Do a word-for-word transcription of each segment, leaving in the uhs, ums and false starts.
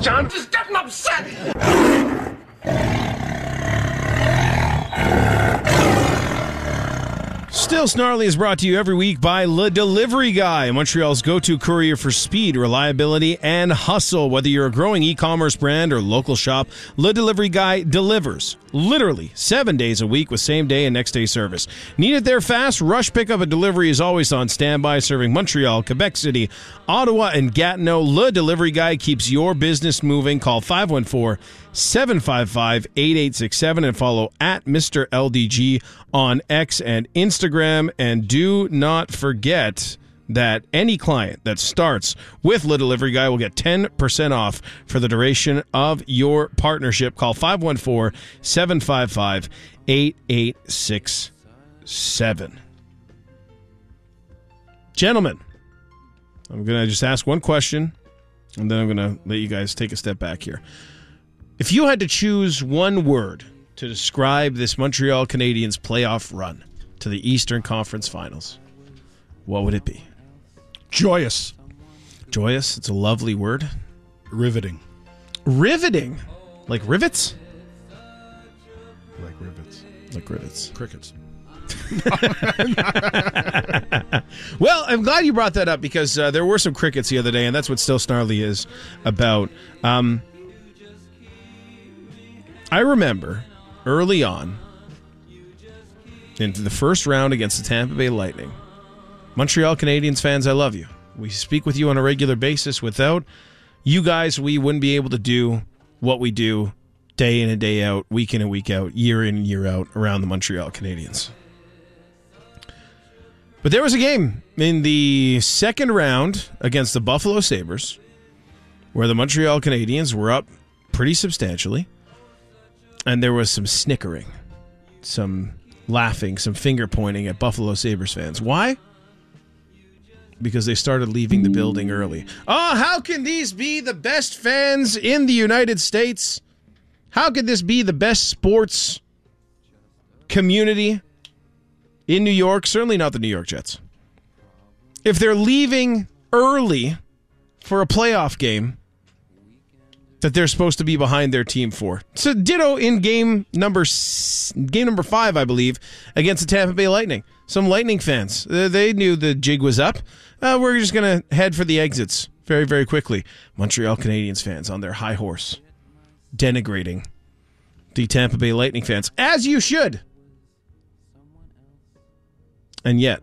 John. Just getting upset. Still Snarly is brought to you every week by Le Delivery Guy, Montreal's go-to courier for speed, reliability, and hustle. Whether you're a growing e-commerce brand or local shop, Le Delivery Guy delivers literally seven days a week with same-day and next-day service. Need it there fast? Rush Pickup and Delivery is always on standby, serving Montreal, Quebec City, Ottawa, and Gatineau. Le Delivery Guy keeps your business moving. Call five one four, seven five five, eight eight six seven and follow at Mister L D G on X and Instagram. And do not forget that any client that starts with Le Delivery Guy will get ten percent off for the duration of your partnership. Call five one four, seven five five, eight eight six seven. Gentlemen, I'm going to just ask one question, and then I'm going to let you guys take a step back here. If you had to choose one word to describe this Montreal Canadiens playoff run to the Eastern Conference Finals, what would it be? Joyous. Joyous? It's a lovely word. Riveting. Riveting? Like rivets? Like rivets. Like rivets. Crickets. Well, I'm glad you brought that up because uh, there were some crickets the other day, and that's what Still Snarly is about. Um, I remember early on, into the first round against the Tampa Bay Lightning, Montreal Canadiens fans, I love you. We speak with you on a regular basis. Without you guys, we wouldn't be able to do what we do day in and day out, week in and week out, year in and year out around the Montreal Canadiens. But there was a game in the second round against the Buffalo Sabres where the Montreal Canadiens were up pretty substantially, and there was some snickering, some laughing, some finger pointing at Buffalo Sabres fans. Why? Because they started leaving the building early. Oh, how can these be the best fans in the United States? How could this be the best sports community in New York? Certainly not the New York Jets. If they're leaving early for a playoff game that they're supposed to be behind their team for. So ditto in game number game number five, I believe, against the Tampa Bay Lightning. Some Lightning fans, they knew the jig was up. Uh, we're just going to head for the exits very, very quickly. Montreal Canadiens fans on their high horse, denigrating the Tampa Bay Lightning fans, as you should. And yet,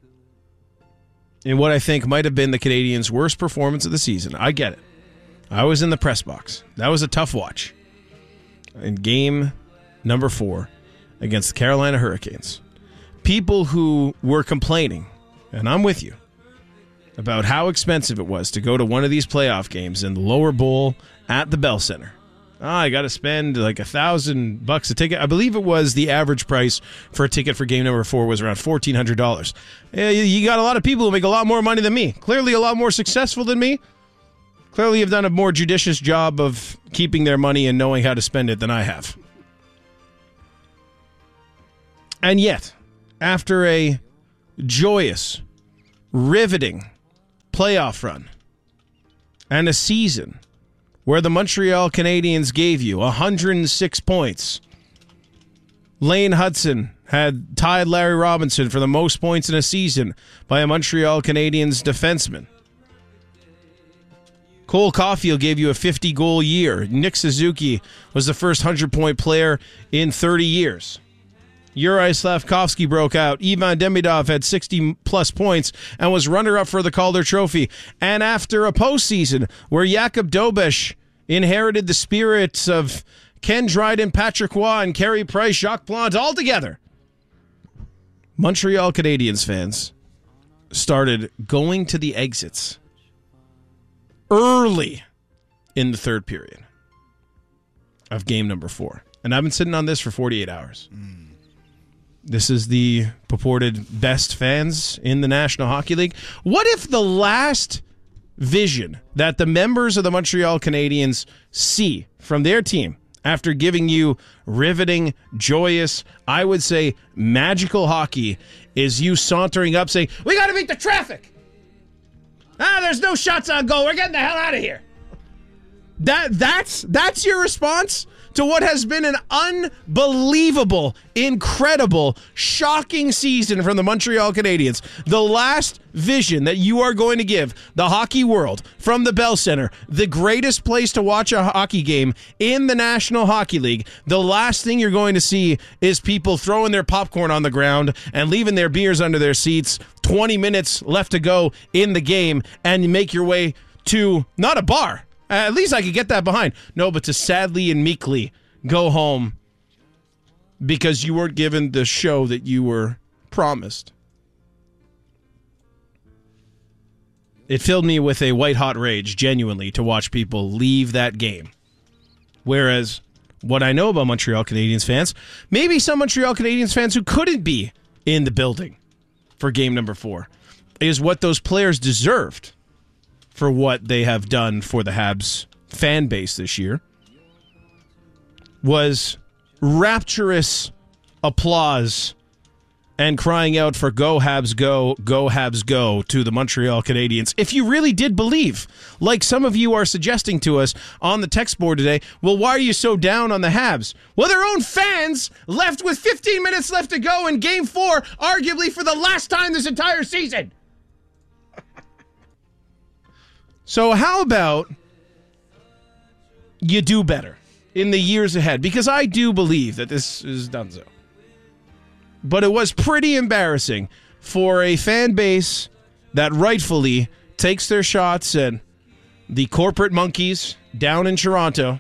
in what I think might have been the Canadiens' worst performance of the season, I get it. I was in the press box. That was a tough watch. In game number four against the Carolina Hurricanes, people who were complaining, and I'm with you, about how expensive it was to go to one of these playoff games in the lower bowl at the Bell Center. Oh, I got to spend like a thousand bucks a ticket. I believe it was the average price for a ticket for game number four was around fourteen hundred dollars. You got a lot of people who make a lot more money than me. Clearly a lot more successful than me. Clearly have done a more judicious job of keeping their money and knowing how to spend it than I have. And yet, after a joyous, riveting playoff run and a season where the Montreal Canadiens gave you one hundred six points, Lane Hudson had tied Larry Robinson for the most points in a season by a Montreal Canadiens defenseman. Cole Caulfield gave you a fifty-goal year. Nick Suzuki was the first one hundred point player in thirty years. Yuri Slafkovsky broke out. Ivan Demidov had sixty-plus points and was runner-up for the Calder Trophy. And after a postseason where Jakub Dobeš inherited the spirits of Ken Dryden, Patrick Roy, and Carey Price, Jacques Plante all together, Montreal Canadiens fans started going to the exits early in the third period of game number four. And I've been sitting on this for forty-eight hours. Mm. This is the purported best fans in the National Hockey League. What if the last vision that the members of the Montreal Canadiens see from their team after giving you riveting, joyous, I would say magical hockey is you sauntering up saying, "We got to beat the traffic! Ah, there's no shots on goal. We're getting the hell out of here." That that's that's your response to what has been an unbelievable, incredible, shocking season from the Montreal Canadiens. The last vision that you are going to give the hockey world from the Bell Center, the greatest place to watch a hockey game in the National Hockey League, the last thing you're going to see is people throwing their popcorn on the ground and leaving their beers under their seats, twenty minutes left to go in the game, and you make your way to not a bar. At least I could get that behind. No, but to sadly and meekly go home because you weren't given the show that you were promised. It filled me with a white-hot rage, genuinely, to watch people leave that game. Whereas, what I know about Montreal Canadiens fans, maybe some Montreal Canadiens fans who couldn't be in the building for game number four, is what those players deserved for what they have done for the Habs fan base this year, was rapturous applause and crying out for go Habs go, go Habs go to the Montreal Canadiens. If you really did believe, like some of you are suggesting to us on the text board today, well, why are you so down on the Habs? Well, their own fans left with fifteen minutes left to go in game four, arguably for the last time this entire season. So how about you do better in the years ahead? Because I do believe that this is donezo. But it was pretty embarrassing for a fan base that rightfully takes their shots at the corporate monkeys down in Toronto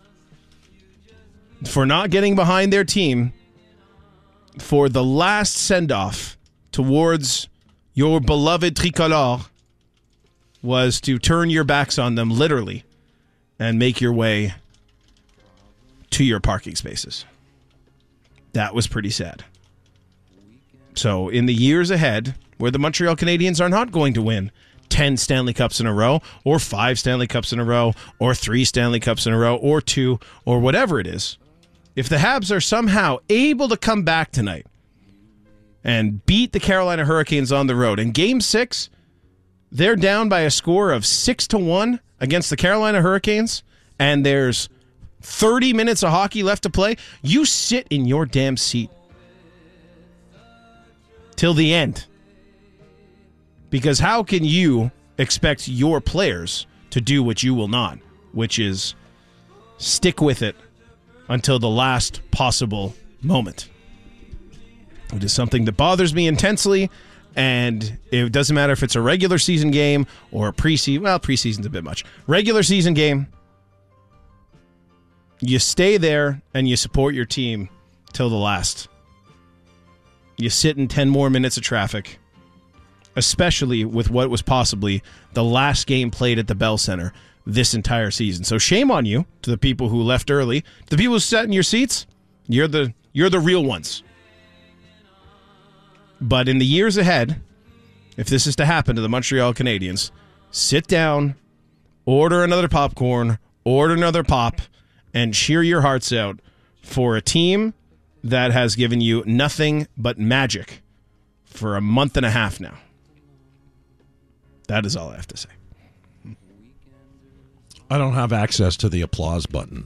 for not getting behind their team for the last send-off towards your beloved tricolore was to turn your backs on them, literally, and make your way to your parking spaces. That was pretty sad. So, in the years ahead, where the Montreal Canadiens are not going to win ten Stanley Cups in a row, or five Stanley Cups in a row, or three Stanley Cups in a row, or two, or whatever it is, if the Habs are somehow able to come back tonight and beat the Carolina Hurricanes on the road, in Game six, they're down by a score of six to one against the Carolina Hurricanes, and there's thirty minutes of hockey left to play. You sit in your damn seat till the end. Because how can you expect your players to do what you will not, which is stick with it until the last possible moment? It is something that bothers me intensely. And it doesn't matter if it's a regular season game or a preseason. Well, preseason's a bit much. Regular season game, you stay there and you support your team till the last. You sit in ten more minutes of traffic, especially with what was possibly the last game played at the Bell Center this entire season. So shame on you to the people who left early. The people who sat in your seats, you're the you're the real ones. But in the years ahead, if this is to happen to the Montreal Canadiens, sit down, order another popcorn, order another pop, and cheer your hearts out for a team that has given you nothing but magic for a month and a half now. That is all I have to say. I don't have access to the applause button.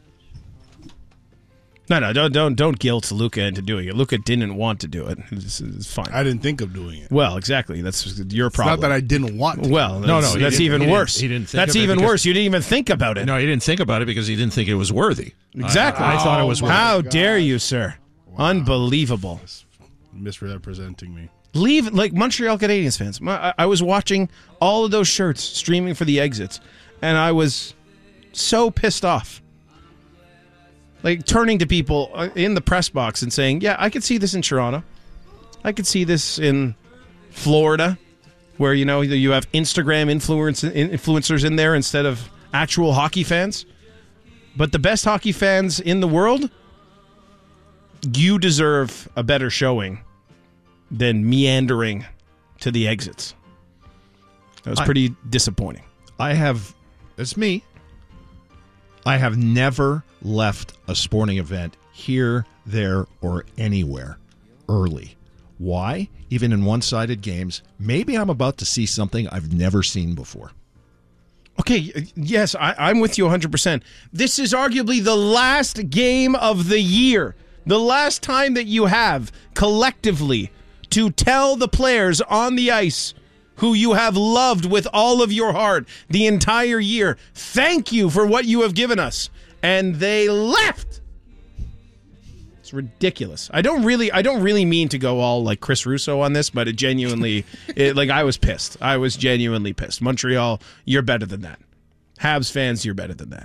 No, no, don't don't don't guilt Luka into doing it. Luka didn't want to do it. It's, it's fine. I didn't think of doing it. Well, exactly. That's your It's problem. not that I didn't want to. Well, No, that's, no, he that's didn't- even he didn't- worse. he didn't think That's of it even because- worse. You didn't even think about it. No, he didn't think about it because he didn't think it was worthy. Exactly. I, I thought it was Oh, worthy. my How God. dare you, sir? Unbelievable. Misrepresenting me. Leave, like, Montreal Canadiens fans. My, I, I was watching all of those shirts streaming for the exits, and I was so pissed off. Like, turning to people in the press box and saying, yeah, I could see this in Toronto. I could see this in Florida, where, you know, you have Instagram influence, influencers in there instead of actual hockey fans. But the best hockey fans in the world, you deserve a better showing than meandering to the exits. That was I- pretty disappointing. I have, it's me. I have never left a sporting event here, there, or anywhere early. Why? Even in one-sided games, maybe I'm about to see something I've never seen before. Okay, yes, I, I'm with you one hundred percent. This is arguably the last game of the year. The last time that you have collectively to tell the players on the ice who you have loved with all of your heart the entire year, thank you for what you have given us. And they left. It's ridiculous. I don't really I don't really mean to go all like Chris Russo on this, but it genuinely it, like I was pissed. I was genuinely pissed. Montreal, you're better than that. Habs fans, you're better than that.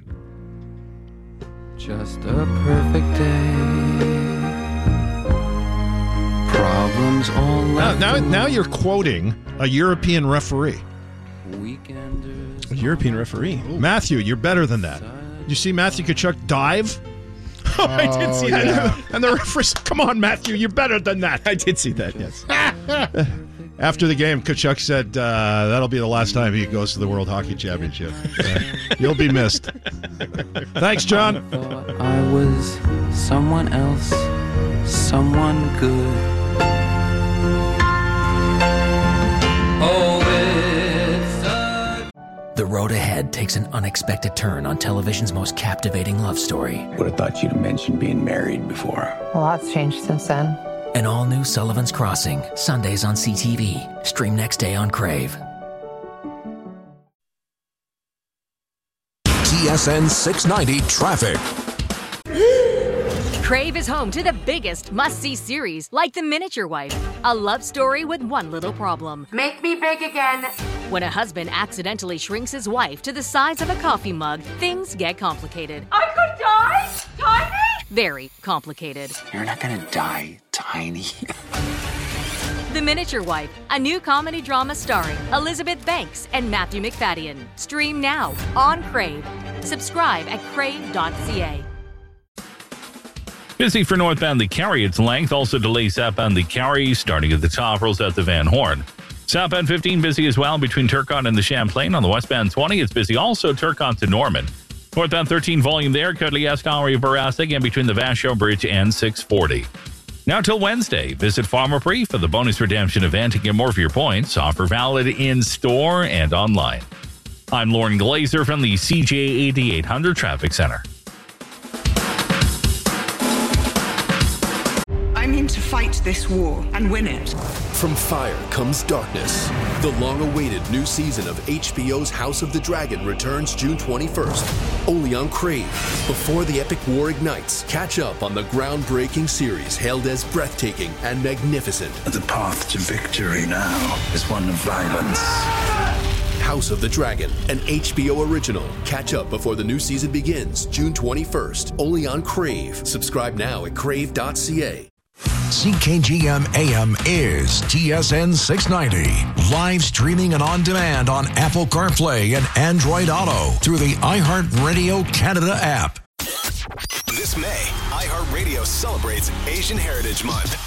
Just a perfect day. Problems all now, now, now you're quoting a European referee. Weekenders. A European referee. Ooh. Matthew, you're better than that. You see Matthew Tkachuk dive? Oh, I did see that. Yeah. And the referee said, come on, Matthew, you're better than that. I did see that, yes. After the game, Tkachuk said uh, that'll be the last time he goes to the World Hockey Championship. Uh, you'll be missed. Thanks, John. I thought I was someone else, someone good. Oh, it's a... The road ahead takes an unexpected turn on television's most captivating love story. Would have thought you'd have mentioned being married before. A lot's changed since then. An all-new Sullivan's Crossing, Sundays on C T V. Stream next day on Crave. T S N six ninety Traffic. Crave is home to the biggest must-see series, like The Miniature Wife, a love story with one little problem. Make me big again. When a husband accidentally shrinks his wife to the size of a coffee mug, things get complicated. I could die? Tiny? Very complicated. You're not gonna die tiny. The Miniature Wife, a new comedy drama starring Elizabeth Banks and Matthew McFadden. Stream now on Crave. Subscribe at crave dot c a. Busy for northbound the Carry its length. Also delays southbound the Carry, starting at the top, rolls out the Van Horn. Southbound fifteen busy as well between Turcotte and the Champlain. On the westbound twenty, it's busy also Turcotte to Norman. Northbound thirteen volume there, Côte-Liesse-Henri Verastig, and between the Vachon Bridge and six forty. Now till Wednesday, visit Pharmaprix for the bonus redemption event to get more of your points. Offer valid in store and online. I'm Lauren Glazer from the C J eighty-eight hundred Traffic Center. I'm in to fight this war and win it. From fire comes darkness. The long-awaited new season of H B O's House of the Dragon returns June twenty-first, only on Crave. Before the epic war ignites, catch up on the groundbreaking series hailed as breathtaking and magnificent. The path to victory now is one of violence. House of the Dragon, an H B O original. Catch up before the new season begins June twenty-first, only on Crave. Subscribe now at crave dot c a. C K G M A M is T S N six ninety. Live streaming and on demand on Apple CarPlay and Android Auto through the iHeartRadio Canada app. This May, iHeartRadio celebrates Asian Heritage Month.